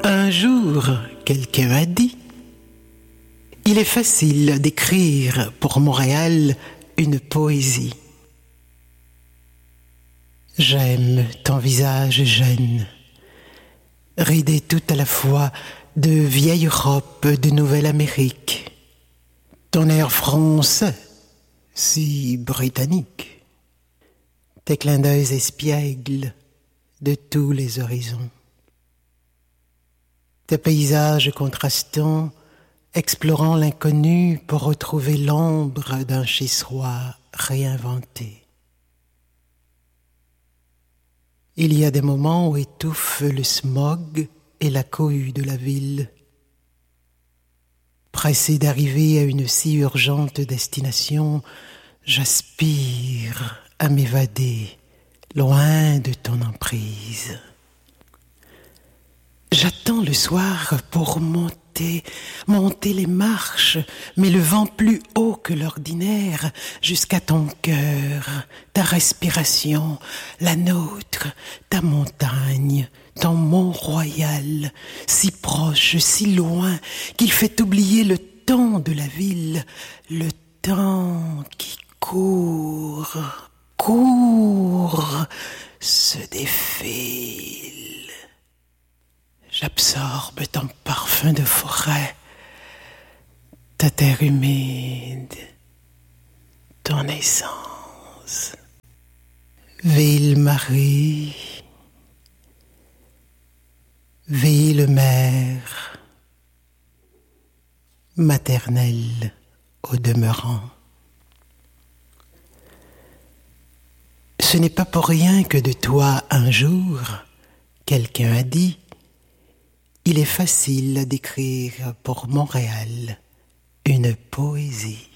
Un jour, quelqu'un a dit: il est facile d'écrire pour Montréal une poésie. J'aime ton visage jeune, ridé tout à la fois de vieille Europe, de Nouvelle-Amérique. Ton air français, si britannique. Tes clins d'œil espiègles de tous les horizons. Tes paysages contrastants, explorant l'inconnu pour retrouver l'ombre d'un chez-soi réinventé. Il y a des moments où étouffe le smog et la cohue de la ville. Pressé d'arriver à une si urgente destination, j'aspire à m'évader, loin de ton emprise. J'attends le soir pour monter les marches, m'élevant plus haut que l'ordinaire, jusqu'à ton cœur, ta respiration, la nôtre, ta montagne, ton mont royal, si proche, si loin, qu'il fait oublier le temps de la ville, le temps qui court, se défile. J'absorbe ton parfum de forêt, ta terre humide, ton essence. Ville-Marie, ville-mère, maternelle au demeurant. Ce n'est pas pour rien que de toi un jour, quelqu'un a dit: il est facile d'écrire pour Montréal une poésie.